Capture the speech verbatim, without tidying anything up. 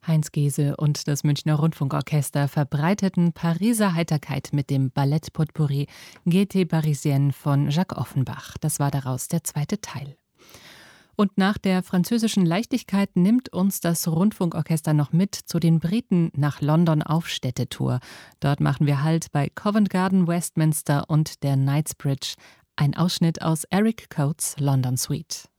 Heinz Gese und das Münchner Rundfunkorchester verbreiteten Pariser Heiterkeit mit dem Ballett-Potpourri Gaieté Parisienne von Jacques Offenbach. Das war daraus der zweite Teil. Und nach der französischen Leichtigkeit nimmt uns das Rundfunkorchester noch mit zu den Briten nach London auf Städtetour. Dort machen wir Halt bei Covent Garden, Westminster und der Knightsbridge. Ein Ausschnitt aus Eric Coates' London Suite.